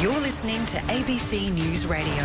You're listening to ABC News Radio.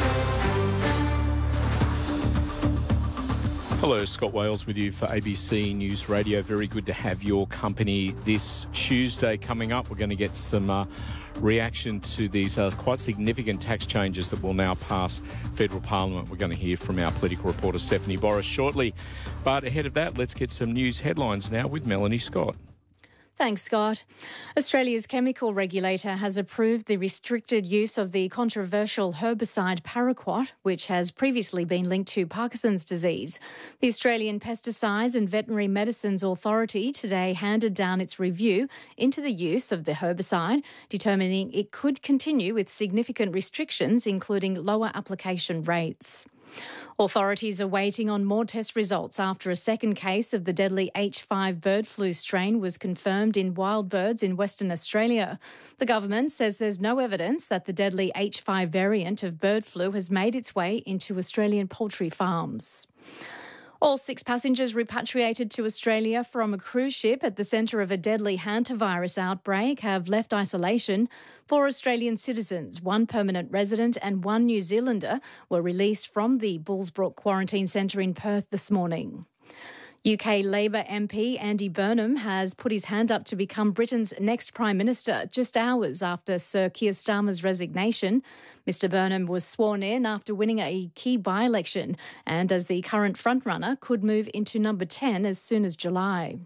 Hello, Scott Wales with you for ABC News Radio. Very good to have your company this Tuesday. Coming up, we're going to get some reaction to these quite significant tax changes that will now pass federal parliament. We're going to hear from our political reporter Stephanie Boris shortly. But ahead of that, let's get some news headlines now with Melanie Scott. Thanks, Scott. Australia's chemical regulator has approved the restricted use of the controversial herbicide paraquat, which has previously been linked to Parkinson's disease. The Australian Pesticides and Veterinary Medicines Authority today handed down its review into the use of the herbicide, determining it could continue with significant restrictions, including lower application rates. Authorities are waiting on more test results after a second case of the deadly H5 bird flu strain was confirmed in wild birds in Western Australia. The government says there's no evidence that the deadly H5 variant of bird flu has made its way into Australian poultry farms. All 6 passengers repatriated to Australia from a cruise ship at the centre of a deadly hantavirus outbreak have left isolation. 4 Australian citizens, 1 permanent resident and 1 New Zealander were released from the Bullsbrook Quarantine Centre in Perth this morning. UK Labor MP Andy Burnham has put his hand up to become Britain's next Prime Minister just hours after Sir Keir Starmer's resignation. Mr Burnham was sworn in after winning a key by-election and as the current frontrunner could move into number 10 as soon as July.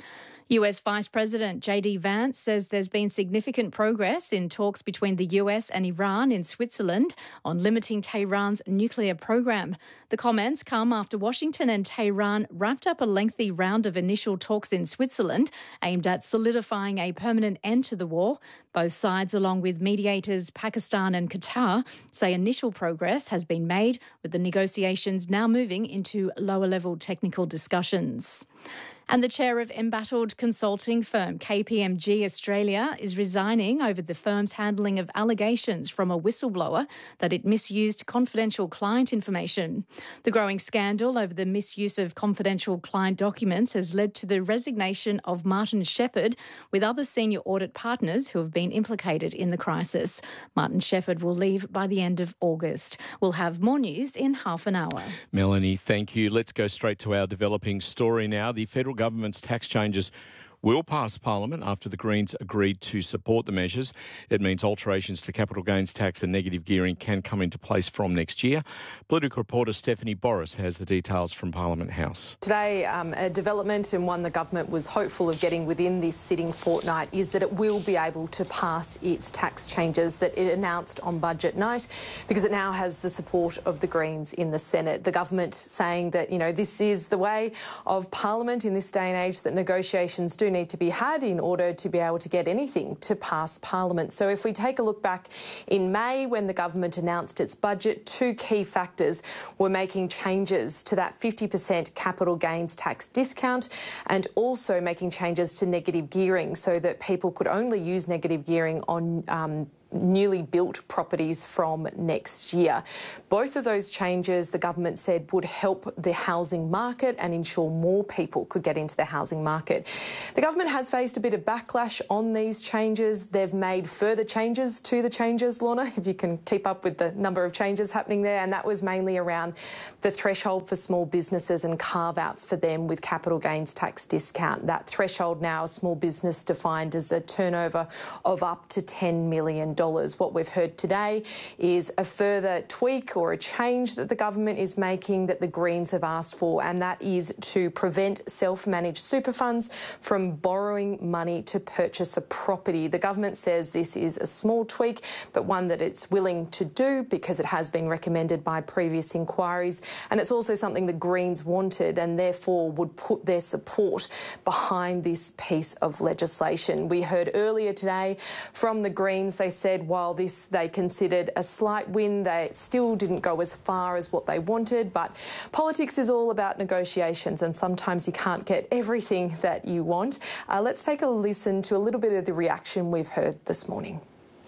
US Vice President J.D. Vance says there's been significant progress in talks between the US and Iran in Switzerland on limiting Tehran's nuclear program. The comments come after Washington and Tehran wrapped up a lengthy round of initial talks in Switzerland aimed at solidifying a permanent end to the war. Both sides, along with mediators Pakistan and Qatar, say initial progress has been made, with the negotiations now moving into lower-level technical discussions. And the chair of embattled consulting firm KPMG Australia is resigning over the firm's handling of allegations from a whistleblower that it misused confidential client information. The growing scandal over the misuse of confidential client documents has led to the resignation of Martin Shepherd, with other senior audit partners who have been implicated in the crisis. Martin Shepherd will leave by the end of August. We'll have more news in half an hour. Melanie, thank you. Let's go straight to our developing story now. The federal government's tax changes will pass Parliament after the Greens agreed to support the measures. It means alterations to capital gains tax and negative gearing can come into place from next year. Political reporter Stephanie Boris has the details from Parliament House. Today, a development and one the government was hopeful of getting within this sitting fortnight is that it will be able to pass its tax changes that it announced on budget night, because it now has the support of the Greens in the Senate. The government saying that, this is the way of Parliament in this day and age, that negotiations do need to be had in order to be able to get anything to pass Parliament. So if we take a look back in May when the government announced its budget, 2 key factors were making changes to that 50% capital gains tax discount and also making changes to negative gearing so that people could only use negative gearing on newly built properties from next year. Both of those changes, the government said, would help the housing market and ensure more people could get into the housing market. The government has faced a bit of backlash on these changes. They've made further changes to the changes, Lorna, if you can keep up with the number of changes happening there, and that was mainly around the threshold for small businesses and carve-outs for them with capital gains tax discount. That threshold now, a small business defined as a turnover of up to $10 million. What we've heard today is a further tweak or a change that the government is making that the Greens have asked for, and that is to prevent self-managed super funds from borrowing money to purchase a property. The government says this is a small tweak, but one that it's willing to do because it has been recommended by previous inquiries, and it's also something the Greens wanted and therefore would put their support behind this piece of legislation. We heard earlier today from the Greens, they said while this they considered a slight win, they still didn't go as far as what they wanted, but politics is all about negotiations and sometimes you can't get everything that you want. Let's take a listen to a little bit of the reaction we've heard this morning.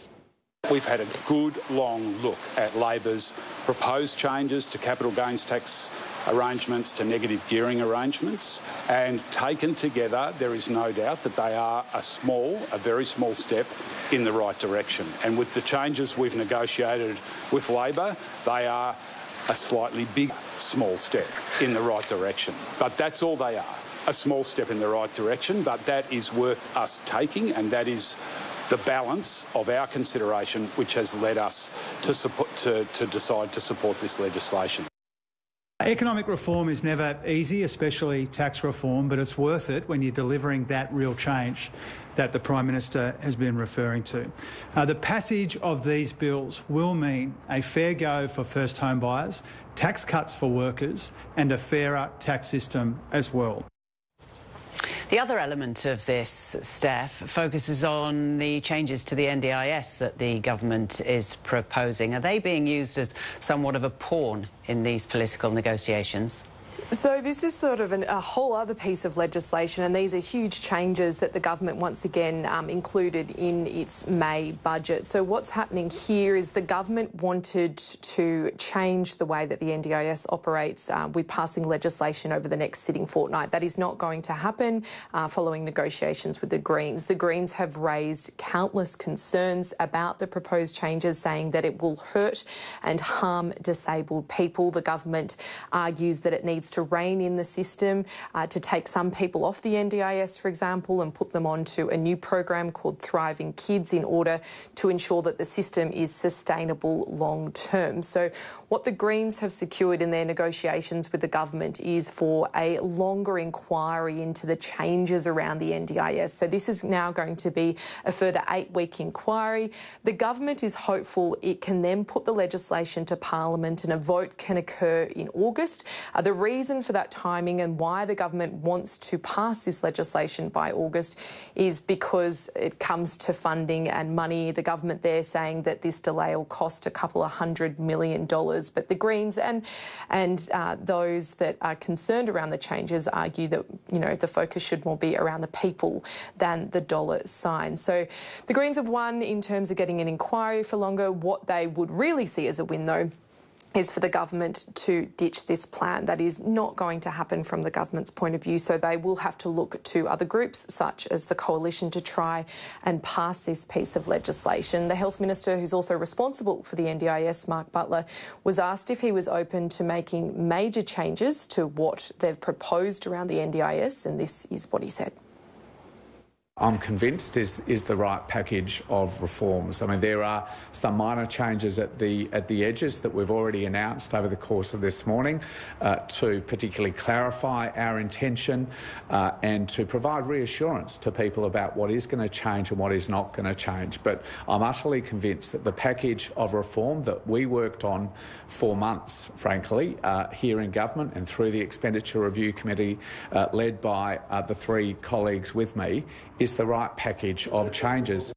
We've had a good long look at Labor's proposed changes to capital gains tax arrangements to negative gearing arrangements, and taken together, there is no doubt that they are a very small step in the right direction. And with the changes we've negotiated with Labor, they are a slightly big, small step in the right direction. But that's all they are, a small step in the right direction, but that is worth us taking, and that is the balance of our consideration which has led us to decide to support this legislation. Economic reform is never easy, especially tax reform, but it's worth it when you're delivering that real change that the Prime Minister has been referring to. The passage of these bills will mean a fair go for first home buyers, tax cuts for workers and a fairer tax system as well. The other element of this, Steph, focuses on the changes to the NDIS that the government is proposing. Are they being used as somewhat of a pawn in these political negotiations? So this is sort of a whole other piece of legislation, and these are huge changes that the government once again included in its May budget. So what's happening here is the government wanted to change the way that the NDIS operates with passing legislation over the next sitting fortnight. That is not going to happen following negotiations with the Greens. The Greens have raised countless concerns about the proposed changes, saying that it will hurt and harm disabled people. The government argues that it needs to rein in the system, to take some people off the NDIS, for example, and put them onto a new program called Thriving Kids in order to ensure that the system is sustainable long term. So what the Greens have secured in their negotiations with the government is for a longer inquiry into the changes around the NDIS. So this is now going to be a further 8-week inquiry. The government is hopeful it can then put the legislation to Parliament and a vote can occur in August. The reason for that timing and why the government wants to pass this legislation by August is because it comes to funding and money. The government there saying that this delay will cost a couple of $100 million. But the Greens and those that are concerned around the changes argue that, you know, the focus should more be around the people than the dollar sign. So the Greens have won in terms of getting an inquiry for longer. What they would really see as a win, though, is for the government to ditch this plan. That is not going to happen from the government's point of view, so they will have to look to other groups, such as the Coalition, to try and pass this piece of legislation. The Health Minister, who's also responsible for the NDIS, Mark Butler, was asked if he was open to making major changes to what they've proposed around the NDIS, and this is what he said. I'm convinced is the right package of reforms. I mean, there are some minor changes at the edges that we've already announced over the course of this morning to particularly clarify our intention and to provide reassurance to people about what is going to change and what is not going to change. But I'm utterly convinced that the package of reform that we worked on for months, frankly, here in government and through the Expenditure Review Committee led by the 3 colleagues with me is the right package of changes.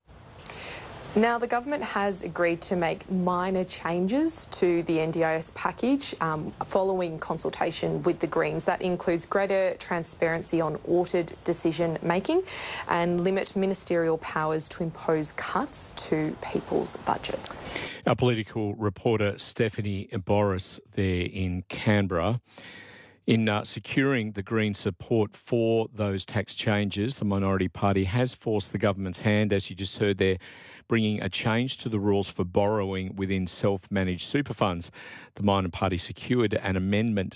Now, the government has agreed to make minor changes to the NDIS package following consultation with the Greens. That includes greater transparency on audit decision making and limit ministerial powers to impose cuts to people's budgets. Our political reporter Stephanie Boris there in Canberra. In securing the Green support for those tax changes, the Minority Party has forced the government's hand, as you just heard there, bringing a change to the rules for borrowing within self-managed super funds. The Minority Party secured an amendment